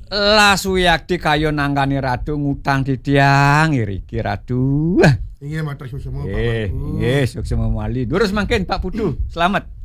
Lah Suyakti kaya nangkani Ratu ngutang didiang iki Ratu. Inggih matur suksema Pak. Nggih, suksema mali. Durus mangkin Pak Putu. Selamat.